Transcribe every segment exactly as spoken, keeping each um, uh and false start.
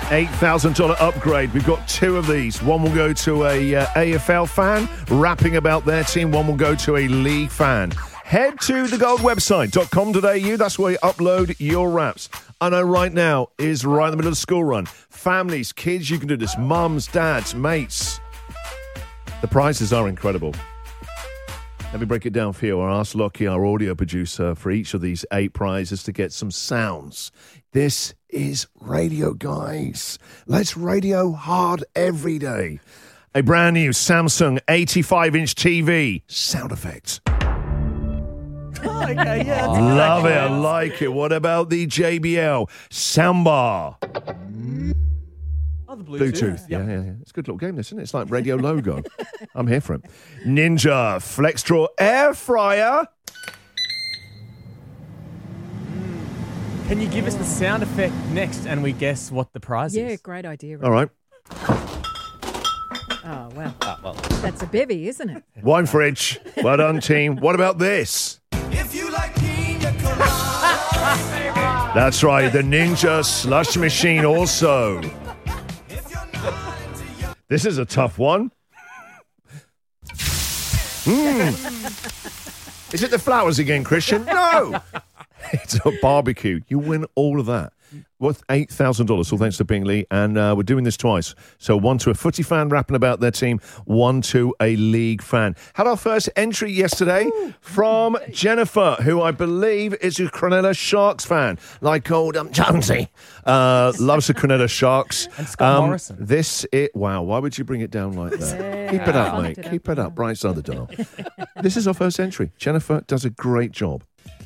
eight thousand dollars upgrade. We've got two of these. One will go to a uh, A F L fan, rapping about their team. One will go to a league fan. Head to the gold website dot com dot a u. That's where you upload your raps. I know right now is right in the middle of the school run. Families, kids, you can do this. Mums, dads, mates. The prizes are incredible. Let me break it down for you. I asked Lockie, our audio producer, for each of these eight prizes to get some sounds. This is radio, guys. Let's radio hard every day. A brand new Samsung eighty-five inch T V. Sound effects. Oh, okay, yeah. Love it. I like it. What about the J B L soundbar? Oh, the Bluetooth. Bluetooth. Yeah, yeah, yeah. It's a good little game, this, isn't it? It's like radio logo. I'm here for it. Ninja FlexStraw air fryer. Can you give us the sound effect next and we guess what the prize Yeah, is? great idea. Rob. All right. Oh, wow. Oh, well. That's a bevy, isn't it? Wine fridge. Well done, team. What about this? If you like pina colada, That's right. The Ninja slush machine also. if you're not into your This is a tough one. Mm. Is it the flowers again, Christian? No. It's a barbecue. You win all of that. Worth eight thousand dollars, all thanks to Bingley. And uh, we're doing this twice. So one to a footy fan rapping about their team, one to a league fan. Had our first entry yesterday from Jennifer, who I believe is a Cronulla Sharks fan, like old um, Jonesy. Uh, loves the Cronulla Sharks. And Scott Um, Morrison. This, it, wow, why would you bring it down like that? Yeah. Keep it up, Bumped mate. it up, Keep it yeah. up. Bright side of the dial. This is our first entry. Jennifer does a great job.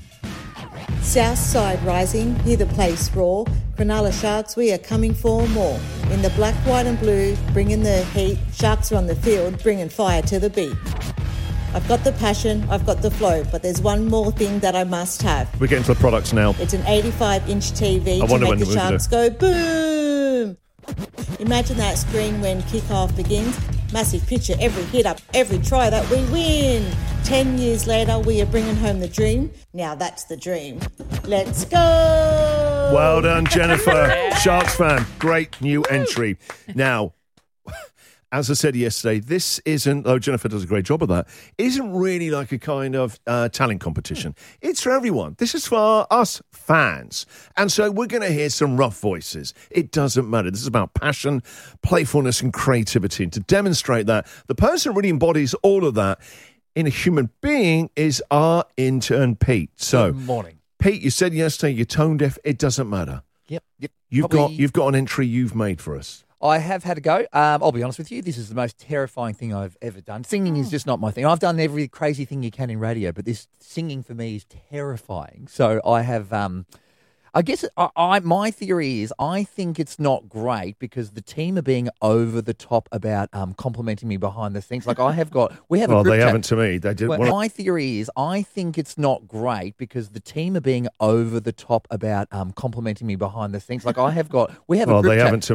South Side Rising, hear the place roar. Cronulla Sharks, we are coming for more. In the black, white and blue, bringing the heat. Sharks are on the field, bringing fire to the beat. I've got the passion, I've got the flow, but there's one more thing that I must have. We're getting to the products now. It's an eighty-five inch T V I to wonder make when the we're gonna Sharks go boom. Imagine that screen when kickoff begins. Massive picture, every hit up, every try that we win. Ten years later, we are bringing home the dream. Now that's the dream. Let's go! Well done, Jennifer. Sharks fan. Great new entry. Now, as I said yesterday, this isn't, oh, Jennifer does a great job of that, isn't really like a kind of uh, talent competition. It's for everyone. This is for us fans. And so we're going to hear some rough voices. It doesn't matter. This is about passion, playfulness, and creativity. And to demonstrate that, the person who really embodies all of that in a human being is our intern, Pete. So, Good morning. Pete, you said yesterday you're tone deaf. It doesn't matter. Yep. Yep. You've Probably- got you've got an entry you've made for us. I have had a go. Um, I'll be honest with you. This is the most terrifying thing I've ever done. Singing is just not my thing. I've done every crazy thing you can in radio, but this singing for me is terrifying. So I have, um, I guess I, I my theory is I think it's not great because the team are being over the top about um, complimenting me behind the scenes. Like I have got, we have a Well, group they chat. haven't to me. They did. Well, well, my theory is I think it's not great because the team are being over the top about um, complimenting me behind the scenes. Like I have got, we have well a group they chat. haven't to